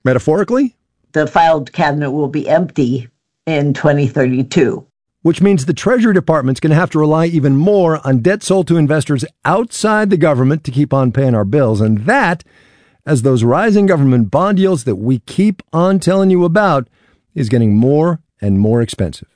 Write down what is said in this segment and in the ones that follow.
Metaphorically? The filed cabinet will be empty in 2032. Which means the Treasury Department's going to have to rely even more on debt sold to investors outside the government to keep on paying our bills. And that, as those rising government bond yields that we keep on telling you about, is getting more and more expensive.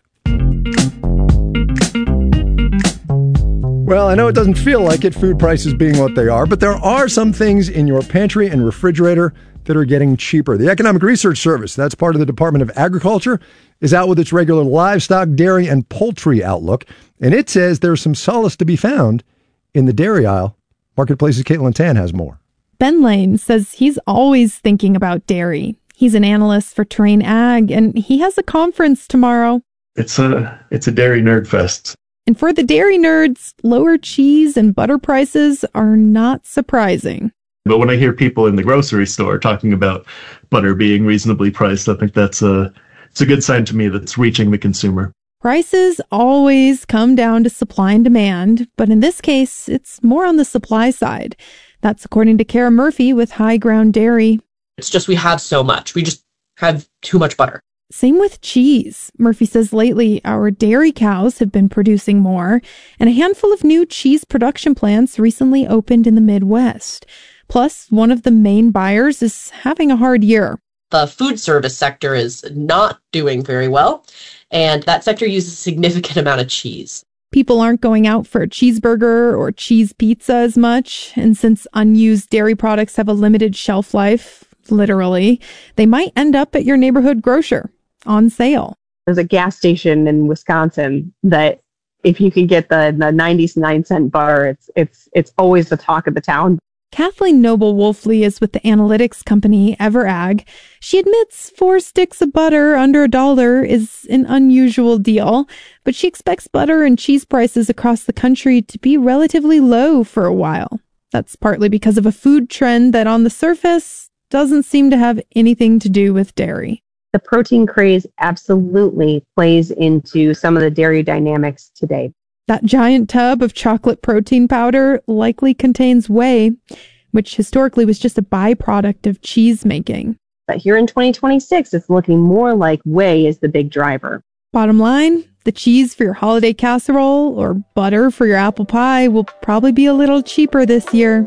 Well, I know it doesn't feel like it, food prices being what they are, but there are some things in your pantry and refrigerator that are getting cheaper. The Economic Research Service, that's part of the Department of Agriculture, is out with its regular livestock, dairy, and poultry outlook, and it says there's some solace to be found in the dairy aisle. Marketplace's Caitlin Tan has more. Ben Lane says he's always thinking about dairy. He's an analyst for Terrain Ag, and he has a conference tomorrow. It's a dairy nerd fest. And for the dairy nerds, lower cheese and butter prices are not surprising. But when I hear people in the grocery store talking about butter being reasonably priced, I think it's a good sign to me that it's reaching the consumer. Prices always come down to supply and demand, but in this case, it's more on the supply side. That's according to Kara Murphy with High Ground Dairy. It's just we have so much. We just have too much butter. Same with cheese. Murphy says lately our dairy cows have been producing more, and a handful of new cheese production plants recently opened in the Midwest. Plus, one of the main buyers is having a hard year. The food service sector is not doing very well, and that sector uses a significant amount of cheese. People aren't going out for a cheeseburger or cheese pizza as much, and since unused dairy products have a limited shelf life, literally, they might end up at your neighborhood grocer on sale. There's a gas station in Wisconsin that if you can get the 99-cent butter, it's always the talk of the town. Kathleen Noble-Wolfley is with the analytics company EverAg. She admits 4 sticks of butter under $1 is an unusual deal, but she expects butter and cheese prices across the country to be relatively low for a while. That's partly because of a food trend that on the surface doesn't seem to have anything to do with dairy. The protein craze absolutely plays into some of the dairy dynamics today. That giant tub of chocolate protein powder likely contains whey, which historically was just a byproduct of cheese making. But here in 2026, it's looking more like whey is the big driver. Bottom line, the cheese for your holiday casserole or butter for your apple pie will probably be a little cheaper this year.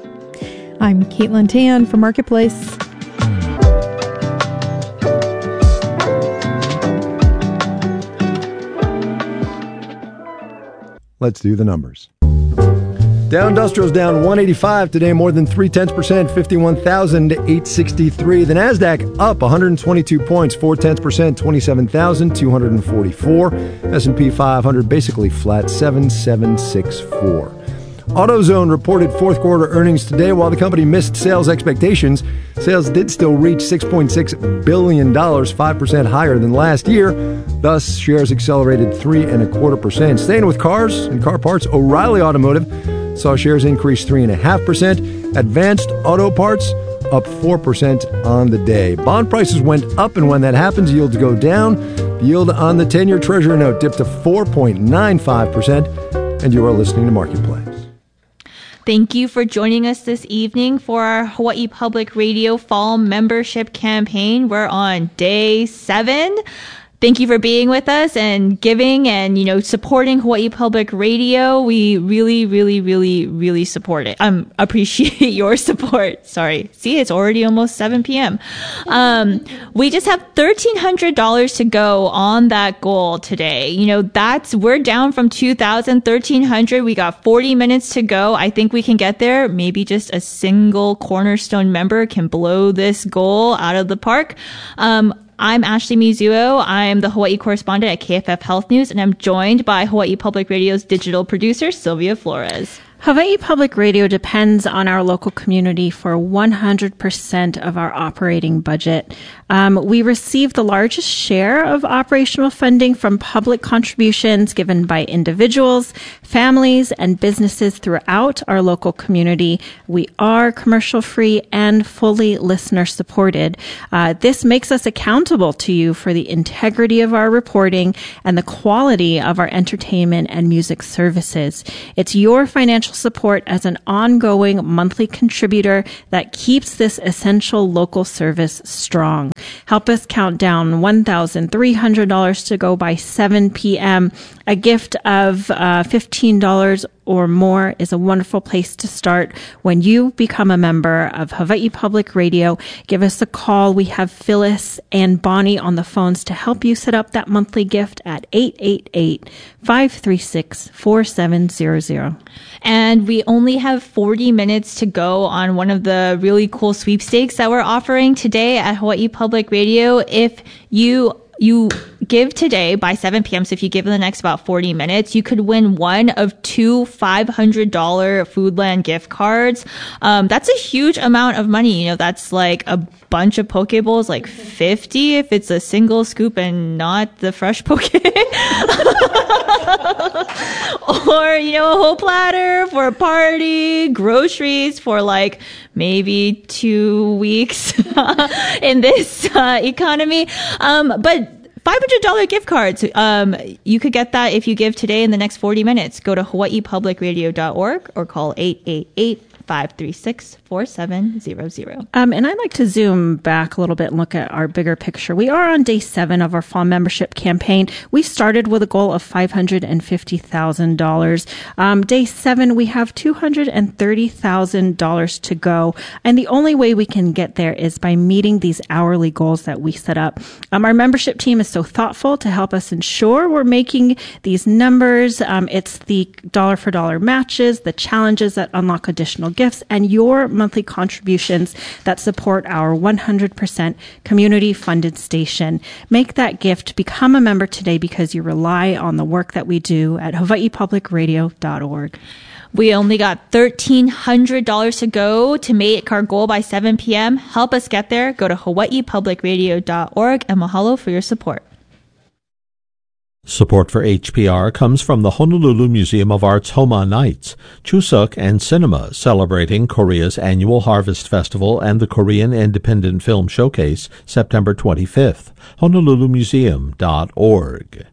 I'm Caitlin Tan for Marketplace. Let's do the numbers. Dow Industrial's down 185 today, more than 0.3%, 51,863. The NASDAQ up 122 points, 0.4%, 27,244. S&P 500 basically flat, 7,764. AutoZone reported fourth quarter earnings today. While the company missed sales expectations, sales did still reach $6.6 billion, 5% higher than last year. Thus, shares accelerated 3.25%. Staying with cars and car parts, O'Reilly Automotive saw shares increase 3.5%. Advanced Auto Parts up 4% on the day. Bond prices went up, and when that happens, yields go down. The yield on the 10-year Treasury note dipped to 4.95%. And you are listening to Marketplace. Thank you for joining us this evening for our Hawaii Public Radio Fall Membership Campaign. We're on day 7. Thank you for being with us and giving and, supporting Hawaii Public Radio. We really, really, really, really support it. Appreciate your support. Sorry. See, it's already almost 7 p.m. We just have $1,300 to go on that goal today. We're down from 2,000, 1,300. We got 40 minutes to go. I think we can get there. Maybe just a single Cornerstone member can blow this goal out of the park. I'm Ashley Mizuo. I'm the Hawaii correspondent at KFF Health News, and I'm joined by Hawaii Public Radio's digital producer, Sylvia Flores. Hawaii Public Radio depends on our local community for 100% of our operating budget. We receive the largest share of operational funding from public contributions given by individuals, families, and businesses throughout our local community. We are commercial-free and fully listener-supported. This makes us accountable to you for the integrity of our reporting and the quality of our entertainment and music services. It's your financial financial support as an ongoing monthly contributor that keeps this essential local service strong. Help us count down $1,300 to go by 7 p.m. A gift of $15 or more is a wonderful place to start. When you become a member of Hawaii Public Radio, give us a call. We have Phyllis and Bonnie on the phones to help you set up that monthly gift at 888-536-4700. And we only have 40 minutes to go on one of the really cool sweepstakes that we're offering today at Hawaii Public Radio. If you give today by 7 p.m. So if you give in the next about 40 minutes, you could win one of two $500 Foodland gift cards. That's a huge amount of money. You know, that's like a bunch of poke bowls, like 50 if it's a single scoop and not the fresh poke. Or, you know, a whole platter for a party, groceries for like maybe 2 weeks in this economy. But $500 gift cards. You could get that if you give today in the next 40 minutes. Go to hawaiipublicradio.org or call 888-536-4700. And I'd like to zoom back a little bit and look at our bigger picture. We are on day 7 of our fall membership campaign. We started with a goal of $550,000. Day 7, we have $230,000 to go. And the only way we can get there is by meeting these hourly goals that we set up. Our membership team is so thoughtful to help us ensure we're making these numbers. It's the dollar for dollar matches, the challenges that unlock additional gifts, and your monthly contributions that support our 100% community-funded station. Make that gift. Become a member today because you rely on the work that we do at hawaiipublicradio.org. We only got $1,300 to go to make our goal by 7 p.m. Help us get there. Go to hawaiipublicradio.org, and mahalo for your support. Support for HPR comes from the Honolulu Museum of Art's Homa Nights, Chuseok and Cinema, celebrating Korea's annual Harvest Festival and the Korean Independent Film Showcase, September 25th. HonoluluMuseum.org.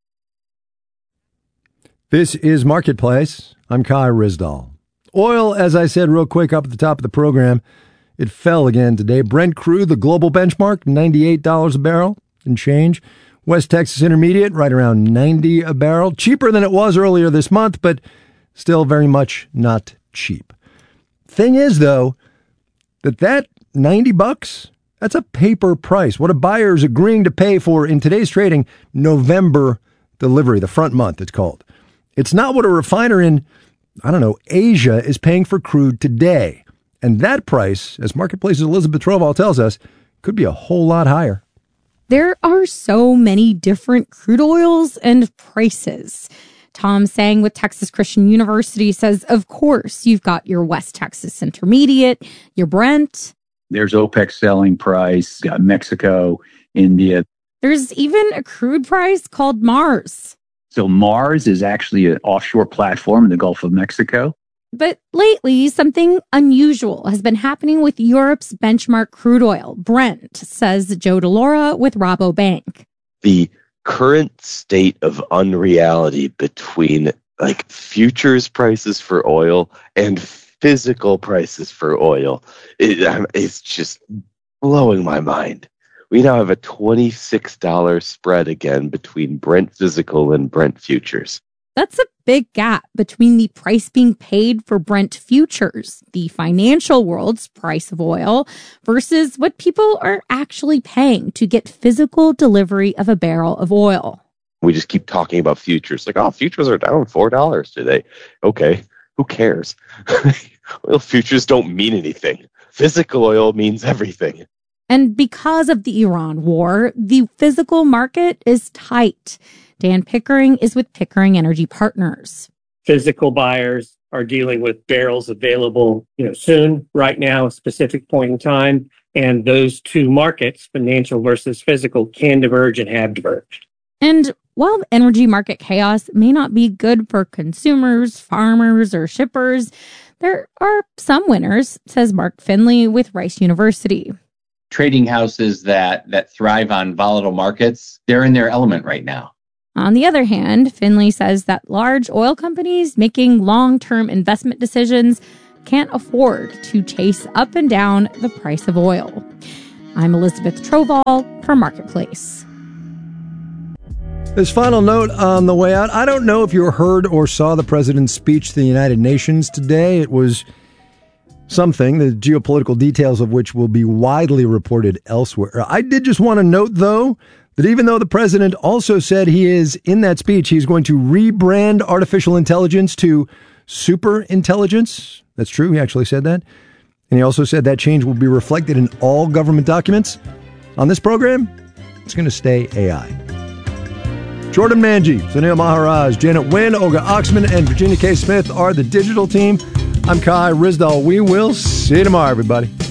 This is Marketplace. I'm Kai Rizdal. Oil, as I said real quick up at the top of the program, it fell again today. Brent crude, the global benchmark, $98 a barrel and change. West Texas Intermediate, right around $90 a barrel. Cheaper than it was earlier this month, but still very much not cheap. Thing is, though, that $90, that's a paper price. What a buyer is agreeing to pay for, in today's trading, November delivery, the front month it's called. It's not what a refiner in, Asia is paying for crude today. And that price, as Marketplace's Elizabeth Troval tells us, could be a whole lot higher. There are so many different crude oils and prices. Tom Sang with Texas Christian University says, of course, you've got your West Texas Intermediate, your Brent. There's OPEC selling price, got Mexico, India. There's even a crude price called Mars. So Mars is actually an offshore platform in the Gulf of Mexico. But lately, something unusual has been happening with Europe's benchmark crude oil, Brent, says Joe DeLaura with Rabobank. The current state of unreality between futures prices for oil and physical prices for oil, it's just blowing my mind. We now have a $26 spread again between Brent physical and Brent futures. That's a big gap between the price being paid for Brent futures, the financial world's price of oil, versus what people are actually paying to get physical delivery of a barrel of oil. We just keep talking about futures. Futures are down $4 today. Okay, who cares? Oil futures don't mean anything. Physical oil means everything. And because of the Iran war, the physical market is tight. Dan Pickering is with Pickering Energy Partners. Physical buyers are dealing with barrels available, soon, right now, a specific point in time. And those two markets, financial versus physical, can diverge and have diverged. And while the energy market chaos may not be good for consumers, farmers, or shippers, there are some winners, says Mark Finley with Rice University. Trading houses that thrive on volatile markets, they're in their element right now. On the other hand, Finley says that large oil companies making long-term investment decisions can't afford to chase up and down the price of oil. I'm Elizabeth Troval for Marketplace. This final note on the way out. I don't know if you heard or saw the president's speech to the United Nations today. It was something, the geopolitical details of which will be widely reported elsewhere. I did just want to note, though, that even though the president also said he is, in that speech, he's going to rebrand artificial intelligence to super intelligence. That's true. He actually said that. And he also said that change will be reflected in all government documents. On this program, it's going to stay AI. Jordan Manji, Sunil Maharaj, Janet Wynn, Olga Oxman, and Virginia K. Smith are the digital team. I'm Kai Rizdal. We will see you tomorrow, everybody.